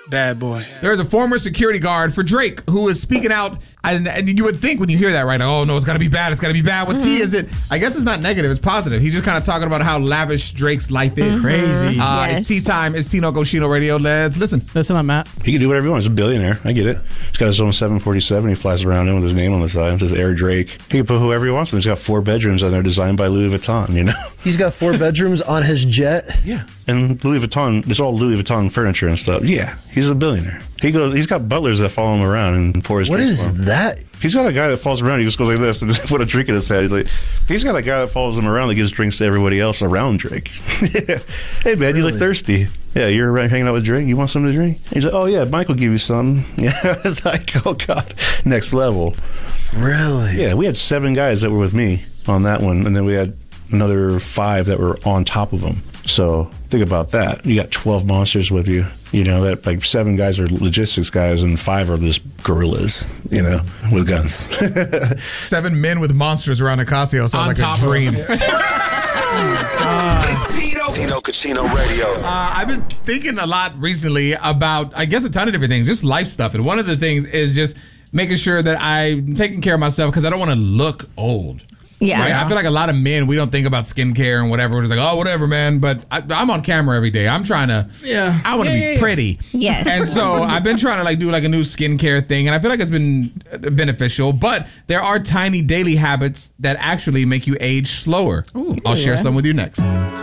Bad boy. There's a former security guard for Drake who is speaking out, and you would think when you hear that, right? Oh no, it's gotta be bad. It's gotta be bad. What tea is it? I guess it's not negative. It's positive. He's just kind of talking about how lavish Drake's life is. Crazy. It's tea time. It's Tino Cochino Radio. Let's listen. Listen up, Matt. He can do whatever he wants. He's a billionaire. I get it. He's got his own 747. He flies around in with his name on the side. It says Air Drake. He can put whoever he wants in. He's got 4 bedrooms and they're designed by Louis Vuitton, you know? He's got 4 bedrooms on his jet. Yeah. And Louis Vuitton, it's all Louis Vuitton furniture and stuff. Yeah. He's a billionaire. He's got butlers that follow him around and pour his What drinks is for him. that? He's got a guy that follows around. He just goes like this and just put a drink in his head. He's got a guy that follows him around that gives drinks to everybody else around Drake. Hey, man, you look thirsty. Yeah, you're hanging out with Drake. You want something to drink? He's like, oh, yeah, Mike will give you some. Yeah, it's like, oh, God, next level. Really? Yeah, we had 7 guys that were with me on that one, and then we had another 5 that were on top of them. So think about that. You got 12 monsters with you. You know, that like 7 guys are logistics guys and 5 are just gorillas, you know, with guns. 7 men with monsters around Ocasio sounds like a dream. It's Tino Cochino Radio. I've been thinking a lot recently about, I guess, a ton of different things, just life stuff. And one of the things is just making sure that I'm taking care of myself because I don't want to look old. Yeah. Right? I feel like a lot of men, we don't think about skincare and whatever. We're just like, oh, whatever, man. But I'm on camera every day. I'm trying to, I want to be pretty. Yes. And so I've been trying to like do like a new skincare thing. And I feel like it's been beneficial. But there are tiny daily habits that actually make you age slower. I'll share some with you next.